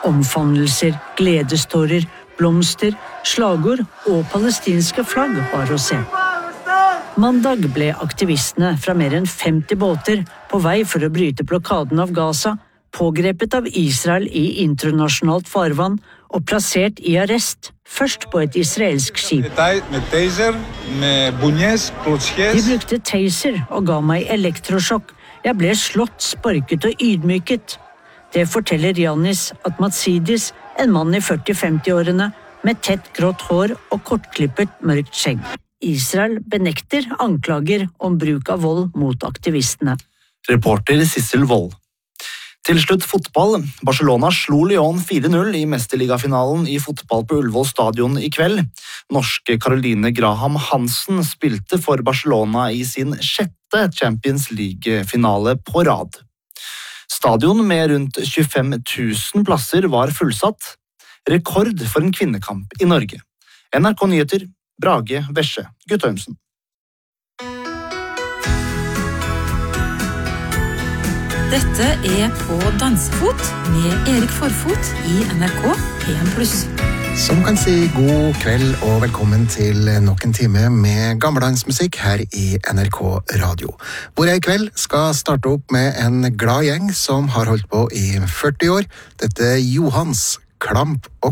Omfavnelser, gledestårer, blomster, slagord og palestinske flagg var å se. Mandag ble aktivistene fra mer enn 50 båter på vei for å bryte blokaden av Gaza, pågrepet av Israel i internasjonalt farvann og plassert i arrest, først på et israelsk skip. De brukte taser og ga meg elektrosjokk. Jeg ble slått, sparket og ydmyket. Det forteller Yannis Atmatsidis, en mann i 40-50-årene, med tett grått hår og kortklippet mørkt skjegg. Israel benekter anklager om bruk av vold mot aktivistene. Reporter Sissel Wold. Til slutt fotball. Barcelona slo Lyon 4-0 i mesterligafinalen i fotball på Ullevål stadion i kveld. Norske Caroline Graham Hansen spilte for Barcelona i sin 6. Champions League-finale på rad. Stadion med rundt 25 000 plasser var fullsatt. Rekord for en kvinnekamp i Norge. NRK Nyheter, Brage Vesje, Guttormsen. Dette På dansefot med Erik Forfot i NRK P1+. Som kan si god kveld og velkommen til nok en time med gammeldansmusikk her i NRK Radio. Hvor jeg i kveld skal starte opp med en glad gjeng som har holdt på i 40 år. Dette Johans Klamp og